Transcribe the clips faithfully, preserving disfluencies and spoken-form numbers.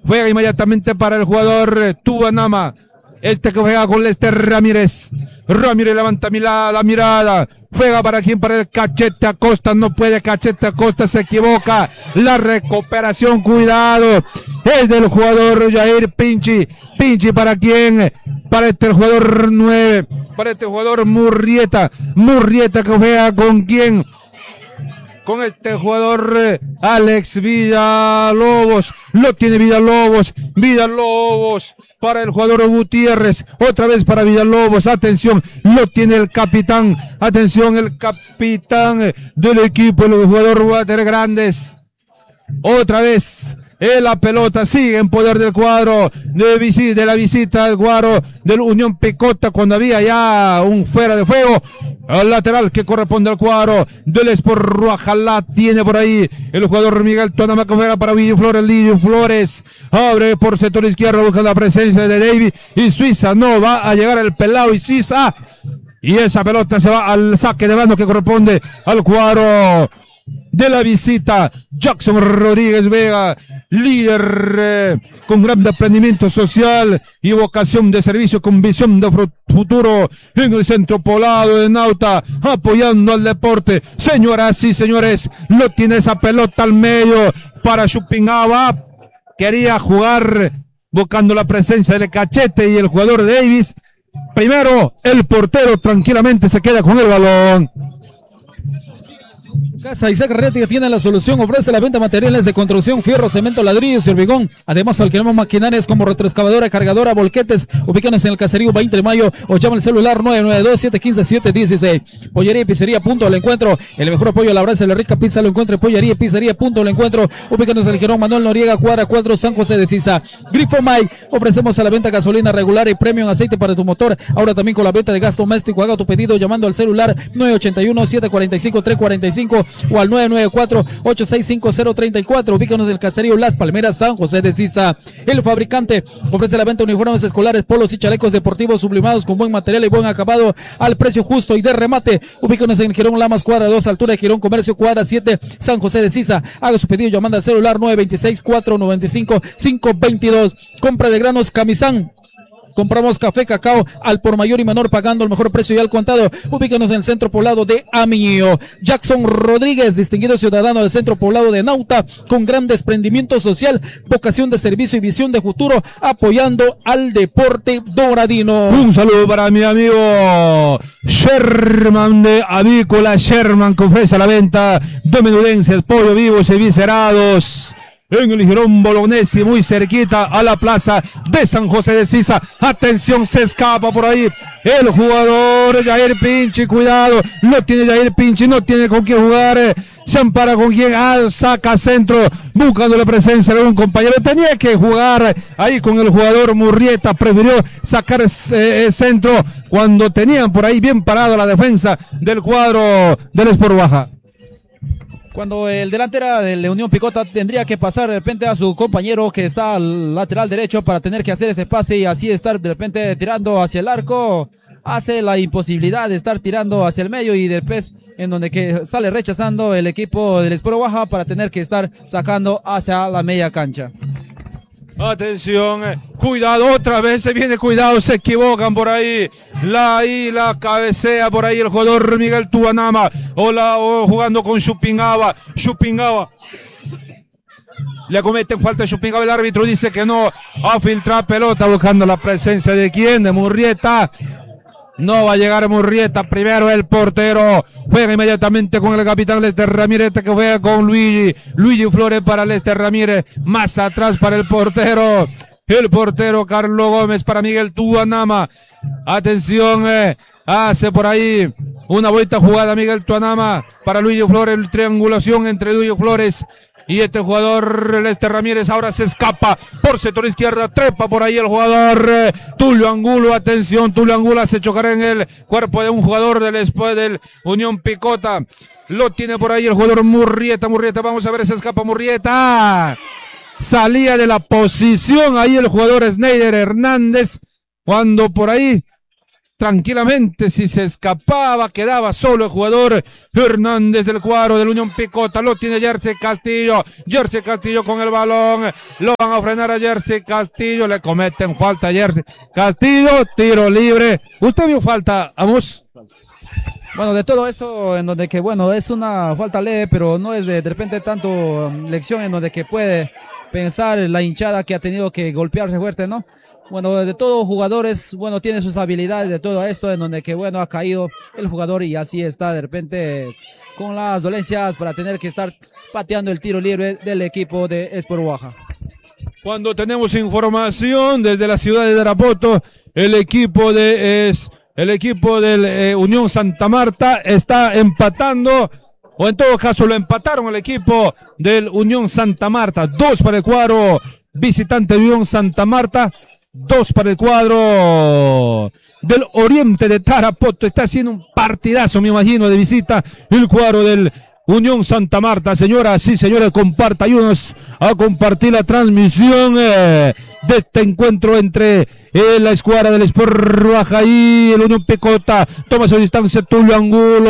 Juega inmediatamente para el jugador Tuanama. Este que juega con Lester Ramírez. Ramírez levanta la mirada. Juega para quien, para el Cachete Acosta. No puede, Cachete Acosta se equivoca. La recuperación, cuidado. Es del jugador Jair Pinchi. Pinchi para quien, para este jugador nueve. Para este jugador Murrieta. Murrieta que juega con quien. Con este jugador eh, Alex Villalobos, lo tiene Villalobos, Villalobos para el jugador Gutiérrez, otra vez para Villalobos, atención, lo tiene el capitán, atención el capitán del equipo, el jugador Walter Grandes, otra vez. Eh, la pelota sigue en poder del cuadro de, visi, de la visita del cuadro del Unión Picota cuando había ya un fuera de fuego. Al lateral que corresponde al cuadro del Sport Ruajalá, tiene por ahí el jugador Miguel Tuanama para Lidio Flores, Lidio Flores abre por sector izquierdo, busca la presencia de David y Suiza, no va a llegar el pelado y Suiza, y esa pelota se va al saque de mano que corresponde al cuadro de la visita. Jackson Rodríguez Vega, líder eh, con gran aprendimiento social y vocación de servicio con visión de futuro en el centro poblado de Nauta, apoyando al deporte. Señoras y señores, lo tiene esa pelota al medio para Chupingaba. Quería jugar buscando la presencia del Cachete y el jugador Davis. Primero, el portero tranquilamente se queda con el balón. Casa Isaac Herrera tiene la solución, ofrece la venta de materiales de construcción, fierro, cemento, ladrillos y hormigón. Además, alquilamos maquinarias como retroexcavadora, cargadora, volquetes. Ubícanos en el caserío veinte de mayo o llama al celular nueve nueve dos, siete uno cinco, siete uno seis. Pollería y pizzería, punto al encuentro. El mejor apoyo a la brasa, la rica pizza lo encuentro. Pollería y pizzería, punto al encuentro. Ubícanos en el Girón Manuel Noriega, cuadra cuatro, San José de Sisa. Grifo May, ofrecemos a la venta gasolina regular y premium aceite para tu motor. Ahora también con la venta de gas doméstico. Haga tu pedido llamando al celular nueve ocho uno, siete cuatro cinco, tres cuatro cinco o al nueve nueve cuatro, ocho seis cinco cero tres cuatro. Ubícanos del caserío Las Palmeras, San José de Sisa. El fabricante ofrece la venta de uniformes escolares, polos y chalecos deportivos sublimados con buen material y buen acabado al precio justo y de remate. Ubícanos en Girón Lamas, cuadra dos, altura de Girón Comercio, cuadra siete, San José de Sisa. Haga su pedido llamando al celular nueve dos seis, cuatro nueve cinco, cinco dos dos. Compra de granos Camisán. Compramos café, cacao al por mayor y menor pagando el mejor precio y al contado. Ubícanos en el centro poblado de Amío. Jackson Rodríguez, distinguido ciudadano del centro poblado de Nauta, con gran desprendimiento social, vocación de servicio y visión de futuro, apoyando al deporte doradino. Un saludo para mi amigo Sherman de Avícola Sherman, que ofrece a la venta de menudencias, pollo vivos y viscerados en el Girón Bolognesi, muy cerquita a la plaza de San José de Sisa. Atención, se escapa por ahí el jugador Jair Pinchi, cuidado, lo tiene Jair Pinchi, no tiene con quién jugar, se ampara con quien, ah, saca centro, buscando la presencia de un compañero, tenía que jugar ahí con el jugador Murrieta, prefirió sacar eh, centro cuando tenían por ahí bien parado la defensa del cuadro del Sport Baja. Cuando el delantera de la Unión Picota tendría que pasar de repente a su compañero que está al lateral derecho para tener que hacer ese pase y así estar de repente tirando hacia el arco, hace la imposibilidad de estar tirando hacia el medio y después en donde que sale rechazando el equipo del Sport Baja para tener que estar sacando hacia la media cancha. Atención, eh, cuidado, otra vez se viene, cuidado, se equivocan por ahí, la y la cabecea por ahí el jugador Miguel Tuanama, o la o jugando con Chupingaba, Chupingaba, le cometen falta a Chupingaba, el árbitro dice que no, a filtrar pelota buscando la presencia de quién, de Murrieta. No va a llegar Murrieta, primero el portero, juega inmediatamente con el capitán Lester Ramírez, que juega con Luigi, Luigi Flores para Lester Ramírez, más atrás para el portero, el portero Carlos Gómez para Miguel Tuanama, atención, eh, hace por ahí una vuelta jugada Miguel Tuanama para Luigi Flores, triangulación entre Luigi Flores y este jugador Lester Ramírez, ahora se escapa por sector izquierda, trepa por ahí el jugador eh, Tulio Angulo, atención, Tulio Angulo se chocará en el cuerpo de un jugador del, después del Unión Picota, lo tiene por ahí el jugador Murrieta, Murrieta, vamos a ver, se escapa Murrieta, salía de la posición ahí el jugador Schneider Hernández, cuando por ahí tranquilamente, si se escapaba, quedaba solo el jugador Hernández del cuadro del Unión Picota. Lo tiene Jersey Castillo. Jersey Castillo con el balón. Lo van a frenar a Jersey Castillo. Le cometen falta a Jersey Castillo. Tiro libre. ¿Usted vio falta, Amos? Bueno, de todo esto, en donde que, bueno, es una falta leve, pero no es de, de repente tanto um, lección en donde que puede pensar la hinchada que ha tenido que golpearse fuerte, ¿no? Bueno, de todos jugadores, bueno, tiene sus habilidades de todo esto, en donde que, bueno, ha caído el jugador y así está de repente con las dolencias para tener que estar pateando el tiro libre del equipo de Sport Oaxaca. Cuando tenemos información desde la ciudad de Tarapoto, el equipo de es, el equipo del eh, Unión Santa Marta está empatando, o en todo caso lo empataron el equipo del Unión Santa Marta. Dos para el cuadro visitante de Unión Santa Marta. Dos para el cuadro del Oriente de Tarapoto. Está haciendo un partidazo, me imagino, de visita el cuadro del Unión Santa Marta. Señoras y señores, comparta, ayúdanos a compartir la transmisión eh, de este encuentro entre eh, la escuadra del Sport Oaxaca y el Unión Picota. Toma su distancia Tulio Angulo.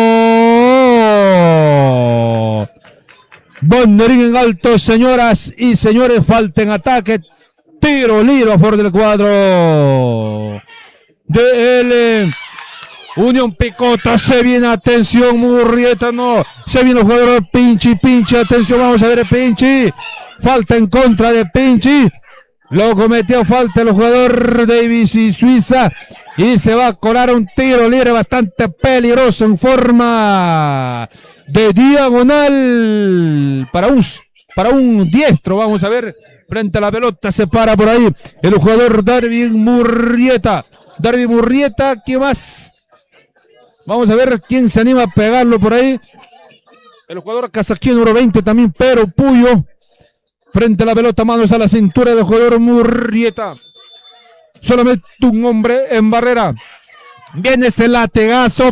Banderín en alto, señoras y señores, falta en ataque. Tiro libre a favor del cuadro de el eh, Unión Picota. Se viene, atención, Murrieta, no, se viene el jugador Pinchi, Pinchi, atención, vamos a ver el Pinchi, falta en contra de Pinchi, lo cometió falta el jugador Davis y Suiza, y se va a colar un tiro libre bastante peligroso en forma de diagonal para un, para un diestro. Vamos a ver. Frente a la pelota se para por ahí el jugador Darwin Murrieta. Darwin Murrieta, ¿qué más? Vamos a ver quién se anima a pegarlo por ahí. El jugador casaquín número veinte también, pero Puyo. Frente a la pelota, manos a la cintura del jugador Murrieta. Solamente un hombre en barrera. Viene ese latigazo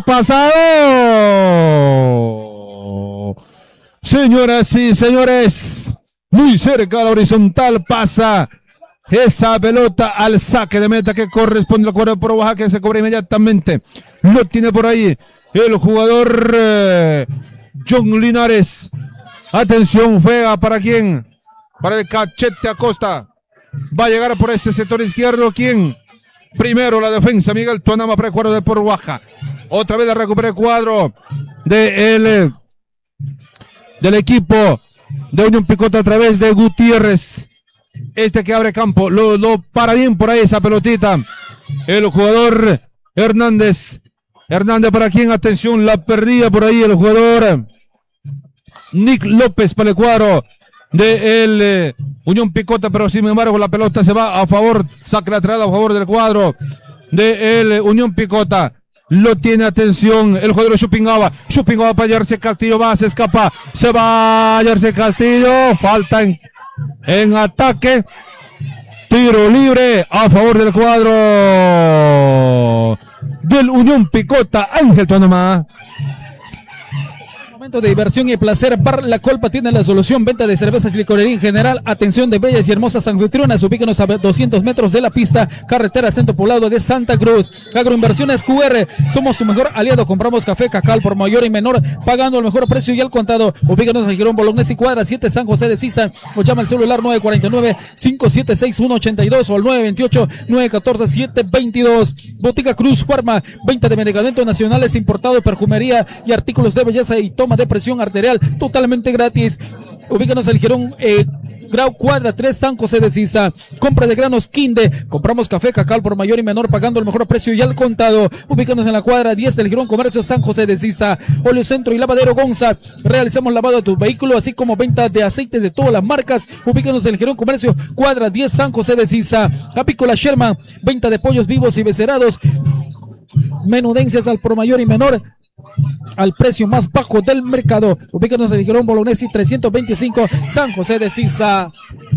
pasado. Señoras y señores, muy cerca a la horizontal pasa esa pelota al saque de meta que corresponde al cuadro por Oaxaca, que se cobra inmediatamente. Lo tiene por ahí el jugador eh, John Linares. Atención, juega para quién, para el Cachete Acosta. Va a llegar por ese sector izquierdo. ¿Quién? Primero la defensa, Miguel Tuanama para el cuadro de por Oaxaca. Otra vez la recupera el cuadro de el, del equipo de Unión Picota a través de Gutiérrez. Este que abre campo, lo, lo para bien por ahí esa pelotita. El jugador Hernández. Hernández para quien, atención, la perdía por ahí el jugador Nick López para el cuadro de el eh, Unión Picota, pero sin embargo la pelota se va a favor, saca lateral a favor del cuadro de el Unión Picota. Lo tiene, atención, el jugador Chupingaba. Chupingaba para Jersey Castillo, va, se escapa, se va Jersey Castillo, falta en, en ataque. Tiro libre a favor del cuadro del Unión Picota. Ángel Tuanama. Momento de diversión y placer. Bar La Colpa tiene la solución. Venta de cervezas y licorería en general. Atención de bellas y hermosas anfitrionas. Ubíquenos a doscientos metros de la pista. Carretera Centro Poblado de Santa Cruz. Agroinversiones Q R. Somos tu mejor aliado. Compramos café, cacao por mayor y menor, pagando el mejor precio y al contado. Ubíquenos en Girón Bolognesi y Cuadra siete, San José de Sisa. O llama al celular nueve cuatro nueve, cinco siete seis, uno ocho dos o al nueve veintiocho, nueve catorce, siete veintidós. Botica Cruz Farma. Venta de medicamentos nacionales, importado, perfumería y artículos de belleza y toma de presión arterial totalmente gratis. Ubícanos el Girón eh, Grau Cuadra tres, San José de Sisa. Compra de granos Quinde. Compramos café, cacao por mayor y menor, pagando el mejor precio y al contado. Ubícanos en la cuadra diez del Girón Comercio San José de Sisa. Oleo Centro y Lavadero Gonza. Realizamos lavado de tu vehículo, así como venta de aceites de todas las marcas. Ubícanos en el Girón Comercio cuadra diez, San José de Sisa. Apícola Sherman. Venta de pollos vivos y becerados. Menudencias al por mayor y menor, al precio más bajo del mercado. Ubícanos en el Girón Bolognesi trescientos veinticinco, San José de Sisa.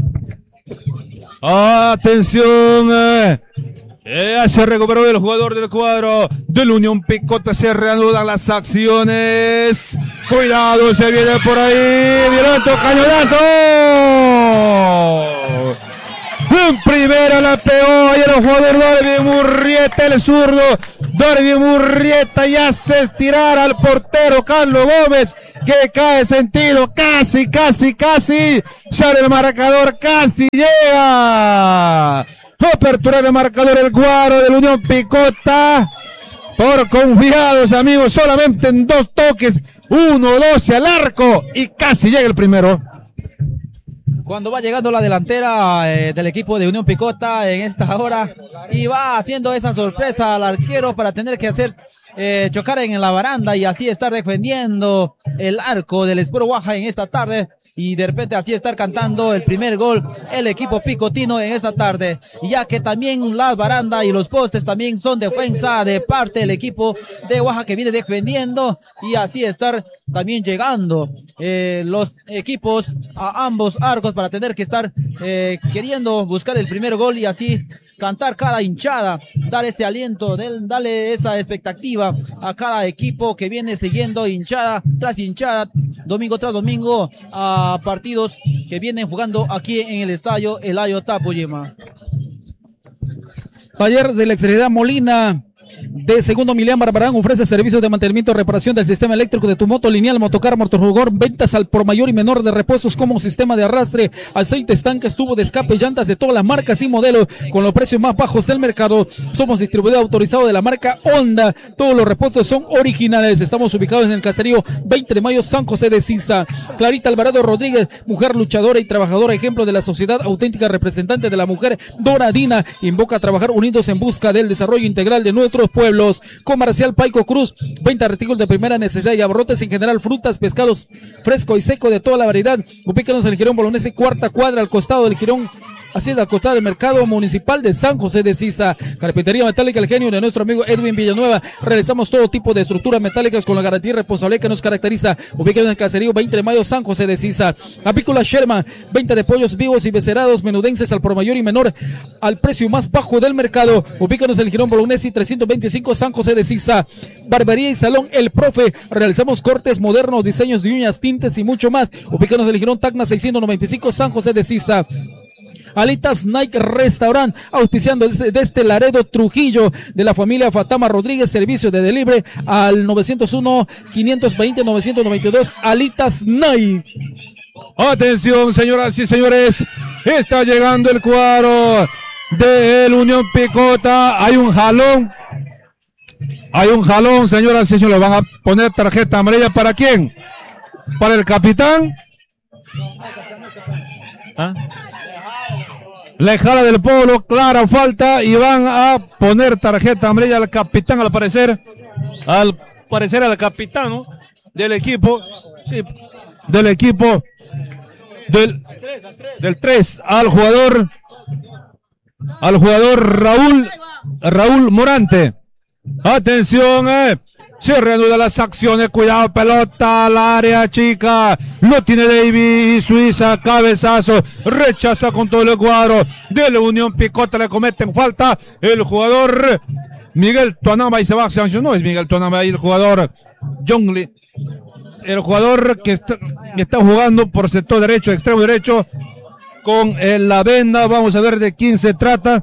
Atención, eh, eh, se recuperó el jugador del cuadro del Unión Picota. Se reanudan las acciones. Cuidado, se viene por ahí. Violento cañonazo. En primera la pegó ahí el jugador Darby Murrieta, el zurdo. Darby Murrieta y hace estirar al portero Carlos Gómez, que cae sentido. Casi, casi, casi. Sale el marcador, casi llega. Apertura el marcador el cuadro del Unión Picota. Por confiados, amigos, solamente en dos toques. Uno, dos y al arco. Y casi llega el primero. Cuando va llegando la delantera eh, del equipo de Unión Picota en esta hora y va haciendo esa sorpresa al arquero para tener que hacer eh, chocar en la baranda y así estar defendiendo el arco del Sport Guaja en esta tarde. Y de repente así estar cantando el primer gol el equipo picotino en esta tarde, ya que también las barandas y los postes también son defensa de parte del equipo de Oaxaca que viene defendiendo y así estar también llegando eh, los equipos a ambos arcos para tener que estar eh, queriendo buscar el primer gol y así cantar cada hinchada, dar ese aliento, darle esa expectativa a cada equipo que viene siguiendo hinchada tras hinchada, domingo tras domingo, a partidos que vienen jugando aquí en el estadio Elayo Tapuyema. Taller de Electricidad Molina de Segundo Milián Barbarán ofrece servicios de mantenimiento y reparación del sistema eléctrico de tu moto lineal, motocar, motorjugor, ventas al por mayor y menor de repuestos como sistema de arrastre, aceites, tanques, tubo de escape, llantas de todas las marcas y modelos con los precios más bajos del mercado. Somos distribuidor autorizado de la marca Honda. Todos los repuestos son originales. Estamos ubicados en el caserío veinte de mayo, San José de Sisa. Clarita Alvarado Rodríguez, mujer luchadora y trabajadora, ejemplo de la sociedad auténtica, representante de la mujer doradina, invoca a trabajar unidos en busca del desarrollo integral de nuestros pueblos. Comercial Paico Cruz, venta de artículos de primera necesidad y abarrotes en general, frutas, pescados fresco y seco de toda la variedad. Ubícanos en el Jirón Bolognesi, cuarta cuadra, al costado del Jirón. Así es, al costado del mercado municipal de San José de Sisa. Carpintería metálica, el genio de nuestro amigo Edwin Villanueva. Realizamos todo tipo de estructuras metálicas con la garantía y responsabilidad que nos caracteriza. Ubícanos en el caserío veinte de mayo, San José de Sisa. Apícola Sherman, venta de pollos vivos y becerados menudenses al por mayor y menor al precio más bajo del mercado. Ubícanos en el Jirón Bolognesi trescientos veinticinco, San José de Sisa. Barbería y Salón El Profe. Realizamos cortes modernos, diseños de uñas, tintes y mucho más. Ubícanos en el Jirón Tacna seiscientos noventa y cinco, San José de Sisa. Alitas Nike Restaurant, auspiciando desde, desde Laredo, Trujillo, de la familia Fatama Rodríguez, servicio de delivery al nueve cero uno, cinco dos cero, nueve nueve dos, Alitas Nike. Atención, señoras y señores, está llegando el cuadro del Unión Picota. Hay un jalón, hay un jalón, señoras y señores. Van a poner tarjeta amarilla. ¿Para quién? ¿Para el capitán? ¿Ah? La jala del Polo, clara falta, y van a poner tarjeta amarilla al capitán, al parecer, al parecer al capitán, ¿no?, del equipo, sí, del equipo, del, del tres, al jugador, al jugador Raúl, Raúl Morante. Atención, eh. Se reanudan las acciones, cuidado, pelota al área chica, lo tiene David Suiza, cabezazo, rechaza con todo el cuadro de la Unión Picota, le cometen falta el jugador Miguel Tuanama y se va a sancionar. No es Miguel Tuanama, ahí el jugador John Lee, el jugador que está, que está jugando por sector derecho, extremo derecho, con eh, la venda. Vamos a ver de quién se trata.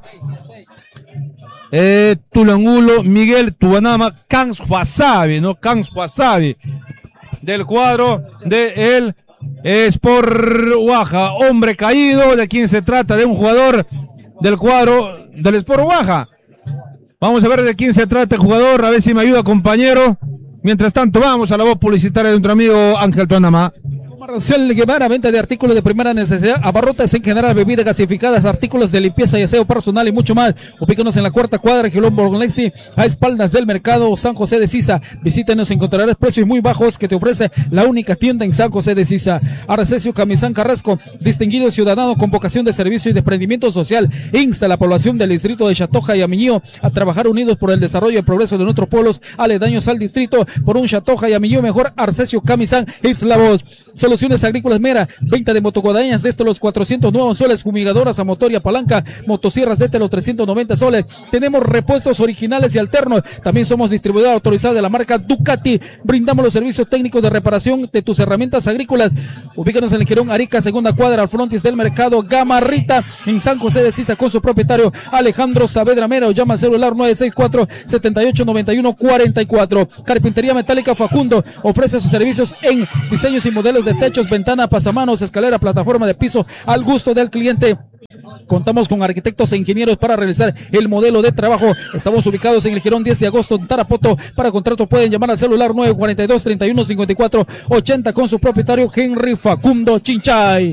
Eh, Tulangulo, Miguel Tuanama, Cans Wasabi, ¿no? Cans Wasabi, del cuadro de el Sport Guaja. Hombre caído, ¿de quién se trata? De un jugador del cuadro del Sport Guaja. Vamos a ver de quién se trata el jugador, a ver si me ayuda, compañero. Mientras tanto, vamos a la voz publicitaria de nuestro amigo Ángel Tuanama. Marcel Guevara, venta de artículos de primera necesidad, abarrotes en general, bebidas gasificadas, artículos de limpieza y aseo personal y mucho más. Ubícanos en la cuarta cuadra, Gilón Borgonexi, a espaldas del mercado San José de Sisa. Visítenos, encontrarás precios muy bajos que te ofrece la única tienda en San José de Sisa. Arcesio Camisán Carrasco, distinguido ciudadano con vocación de servicio y desprendimiento social, insta a la población del distrito de Chatoja y Amiño a trabajar unidos por el desarrollo y el progreso de nuestros pueblos aledaños al distrito. Por un Chatoja y Amiño mejor, Arcesio Camisán es la voz. Solo Soluciones Agrícolas Mera, venta de motoguadañas desde los cuatrocientos nuevos soles, fumigadoras a motor y a palanca, motosierras desde los trescientos noventa soles. Tenemos repuestos originales y alternos. También somos distribuidora autorizada de la marca Ducati. Brindamos los servicios técnicos de reparación de tus herramientas agrícolas. Ubícanos en el Quirón Arica, segunda cuadra, al frontis del mercado Gamarrita, en San José de Sisa, con su propietario Alejandro Saavedra Mera, o llama al celular nueve seis cuatro, siete ocho, nueve uno cuatro cuatro. Carpintería Metálica Facundo ofrece sus servicios en diseños y modelos de techos, ventana, pasamanos, escalera, plataforma de piso al gusto del cliente. Contamos con arquitectos e ingenieros para realizar el modelo de trabajo. Estamos ubicados en el Girón diez de agosto en Tarapoto. Para contrato pueden llamar al celular nueve cuatro dos, treinta y uno, cincuenta y cuatro, ochenta con su propietario Henry Facundo Chinchay.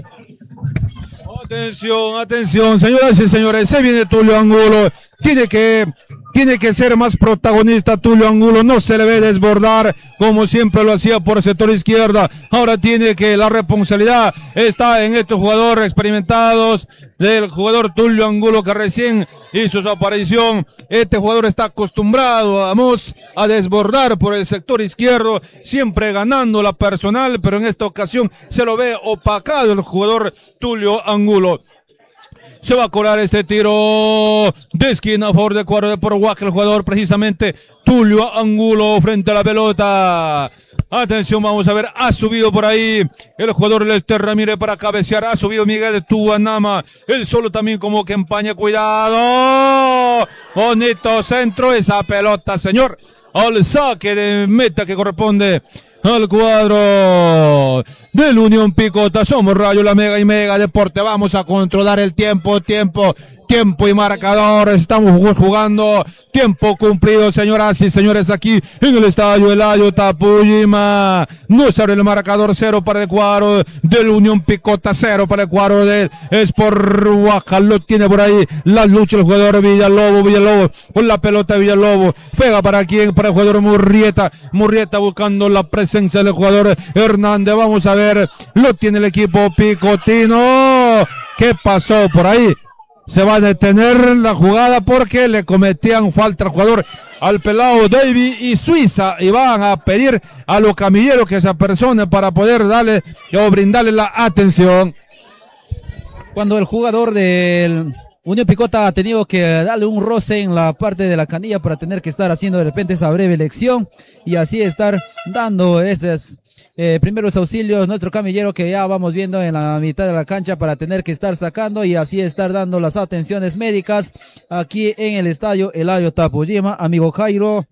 Atención, atención, señoras y señores, se viene Tulio Angulo. Tiene que, tiene que ser más protagonista Tulio Angulo, no se le ve desbordar como siempre lo hacía por sector izquierda. Ahora tiene que, la responsabilidad está en estos jugadores experimentados, del jugador Tulio Angulo que recién hizo su aparición. Este jugador está acostumbrado, vamos, a desbordar por el sector izquierdo, siempre ganando la personal, pero en esta ocasión se lo ve opacado el jugador Tulio Angulo. Se va a cobrar este tiro de esquina a favor de cuadro de Porhuaca, el jugador precisamente Tulio Angulo frente a la pelota. Atención, vamos a ver, ha subido por ahí el jugador Lester Ramírez para cabecear, ha subido Miguel de Tuanama, él solo también como que empaña, cuidado, bonito centro, esa pelota, señor, al saque de meta que corresponde al cuadro del Unión Picota. Somos Rayo La Mega y Mega Deporte. Vamos a controlar el tiempo, tiempo, tiempo y marcador. Estamos jugando tiempo cumplido, señoras y señores, aquí en el estadio Eladio Tapujima. No se abre el marcador, cero para el cuadro del Unión Picota, cero para el cuadro del Sport Huaca. Lo tiene por ahí la lucha el jugador Villalobos, Villalobos con la pelota Villalobos. Fega para quién, para el jugador Murrieta. Murrieta buscando la presencia del jugador Hernández. Vamos a ver, lo tiene el equipo picotino. ¿Qué pasó por ahí? Se va a detener la jugada porque le cometían falta al jugador, al pelado David y Suiza, y van a pedir a los camilleros que se apersonen para poder darle o brindarle la atención. Cuando el jugador del Unión Picota ha tenido que darle un roce en la parte de la canilla para tener que estar haciendo de repente esa breve elección y así estar dando esos eh, primeros auxilios, nuestro camillero que ya vamos viendo en la mitad de la cancha para tener que estar sacando y así estar dando las atenciones médicas aquí en el estadio Eladio Tapujima, amigo Jairo.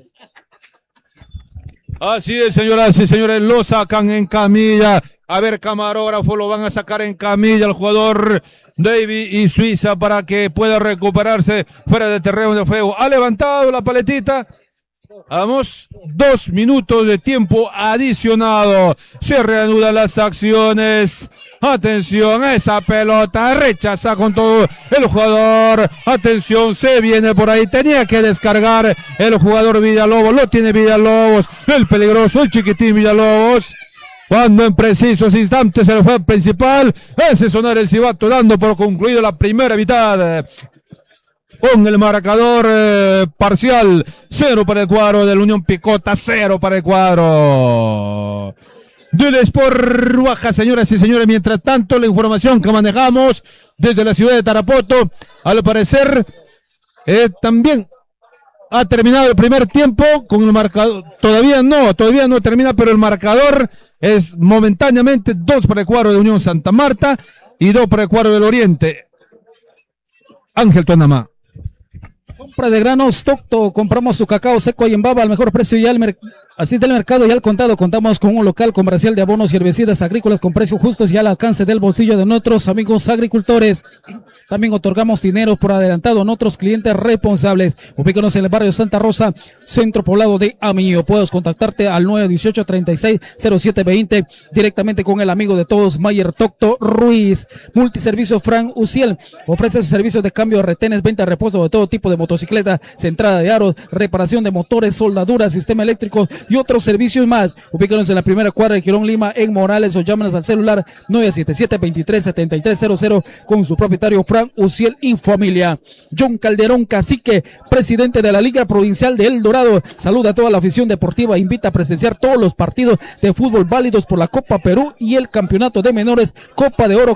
Así es, señoras y señores, lo sacan en camilla. A ver, camarógrafo, lo van a sacar en camilla el jugador David y Suiza para que pueda recuperarse fuera del terreno de juego. Ha levantado la paletita. Vamos, dos minutos de tiempo adicionado. Se reanudan las acciones. Atención, esa pelota rechaza con todo el jugador. Atención, se viene por ahí. Tenía que descargar el jugador Villalobos. Lo tiene Villalobos. El peligroso, el chiquitín Villalobos. Cuando en precisos instantes se le fue al principal. Ese sonar el silbato dando por concluido la primera mitad. Con el marcador eh, parcial, cero para el cuadro del Unión Picota, cero para el cuadro del Sport Huaca, señoras y señores. Mientras tanto, la información que manejamos desde la ciudad de Tarapoto, al parecer, eh, también ha terminado el primer tiempo con el marcador, todavía no, todavía no termina, pero el marcador es momentáneamente dos para el cuadro de Unión Santa Marta y dos para el cuadro del Oriente. Ángel Tuanama. Compra de granos Tocto, compramos tu cacao seco y en baba al mejor precio y al mercado. Así del mercado y al contado, contamos con un local comercial de abonos y herbicidas agrícolas con precios justos y al alcance del bolsillo de nuestros amigos agricultores. También otorgamos dinero por adelantado a nuestros clientes responsables. Ubícanos en el barrio Santa Rosa, centro poblado de Amillo. Puedes contactarte al nueve dieciocho, treinta y seis, cero siete veinte directamente con el amigo de todos, Mayer Tocto Ruiz. Multiservicio Fran Uciel ofrece sus servicios de cambio de retenes, venta de repuesto de todo tipo de motocicleta, centrada de aros, reparación de motores, soldaduras, sistema eléctrico, y otros servicios más. Ubícanos en la primera cuadra de Quirón Lima en Morales o llámanos al celular nueve siete siete, veintitrés, setenta y tres cero cero con su propietario Fran Uciel Infamilia. John Calderón Cacique, presidente de la Liga Provincial de El Dorado, saluda a toda la afición deportiva, invita a presenciar todos los partidos de fútbol válidos por la Copa Perú y el Campeonato de Menores Copa de Oro